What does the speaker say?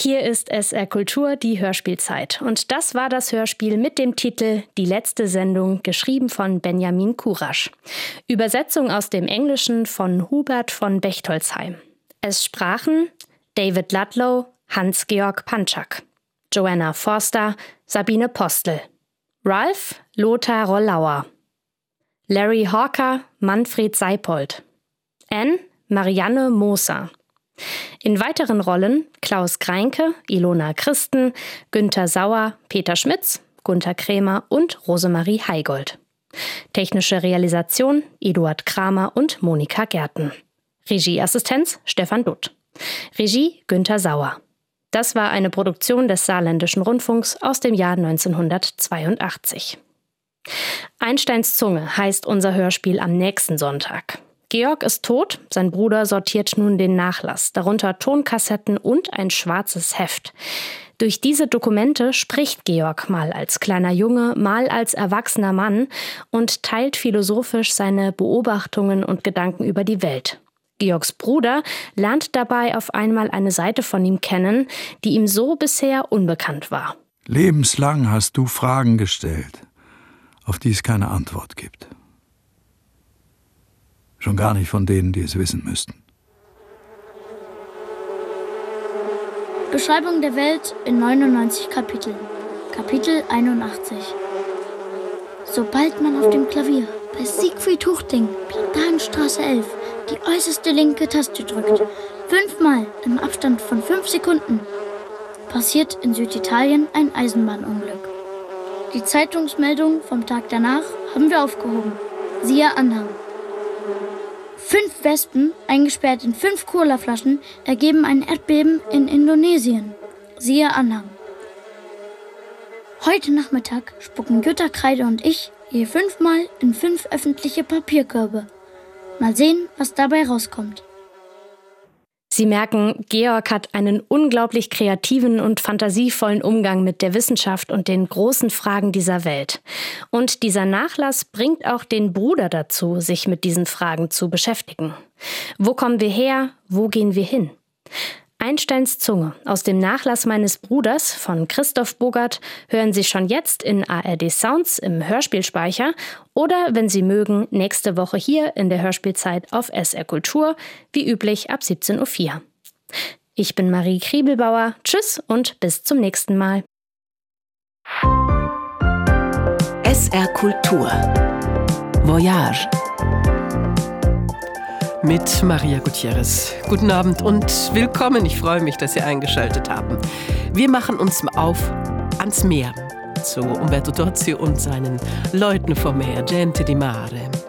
Hier ist SR Kultur, die Hörspielzeit. Und das war das Hörspiel mit dem Titel Die letzte Sendung, geschrieben von Benjamin Kurasch. Übersetzung aus dem Englischen von Hubert von Bechtolzheim. Es sprachen David Ludlow, Hans-Georg Pantschak, Joanna Forster, Sabine Postel, Ralph Lothar Rollauer, Larry Hawker, Manfred Seipold, Anne Marianne Moser. In weiteren Rollen Klaus Greinke, Ilona Christen, Günther Sauer, Peter Schmitz, Gunther Krämer und Rosemarie Heigold. Technische Realisation Eduard Kramer und Monika Gärten. Regieassistenz Stefan Dutt. Regie Günther Sauer. Das war eine Produktion des Saarländischen Rundfunks aus dem Jahr 1982. Einsteins Zunge heißt unser Hörspiel am nächsten Sonntag. Georg ist tot, sein Bruder sortiert nun den Nachlass, darunter Tonkassetten und ein schwarzes Heft. Durch diese Dokumente spricht Georg mal als kleiner Junge, mal als erwachsener Mann und teilt philosophisch seine Beobachtungen und Gedanken über die Welt. Georgs Bruder lernt dabei auf einmal eine Seite von ihm kennen, die ihm so bisher unbekannt war. Lebenslang hast du Fragen gestellt, auf die es keine Antwort gibt. Schon gar nicht von denen, die es wissen müssten. Beschreibung der Welt in 99 Kapiteln. Kapitel 81. Sobald man auf dem Klavier bei Siegfried Huchting, Platanenstraße 11, die äußerste linke Taste drückt, 5-mal im Abstand von 5 Sekunden, passiert in Süditalien ein Eisenbahnunglück. Die Zeitungsmeldung vom Tag danach haben wir aufgehoben. Siehe Anhang. 5 Wespen, eingesperrt in 5 Colaflaschen, ergeben ein Erdbeben in Indonesien. Siehe Anhang. Heute Nachmittag spucken Jutta Kreide und ich je 5-mal in 5 öffentliche Papierkörbe. Mal sehen, was dabei rauskommt. Sie merken, Georg hat einen unglaublich kreativen und fantasievollen Umgang mit der Wissenschaft und den großen Fragen dieser Welt. Und dieser Nachlass bringt auch den Bruder dazu, sich mit diesen Fragen zu beschäftigen. Wo kommen wir her? Wo gehen wir hin? Einsteins Zunge aus dem Nachlass meines Bruders von Christoph Bogert hören Sie schon jetzt in ARD Sounds im Hörspielspeicher oder, wenn Sie mögen, nächste Woche hier in der Hörspielzeit auf SR Kultur, wie üblich ab 17.04 Uhr. Ich bin Marie Kriebelbauer. Tschüss und bis zum nächsten Mal. SR Kultur Voyage mit Maria Gutierrez. Guten Abend und willkommen. Ich freue mich, dass Sie eingeschaltet haben. Wir machen uns auf ans Meer zu Umberto Tozzi und seinen Leuten vom Meer, Gente di Mare.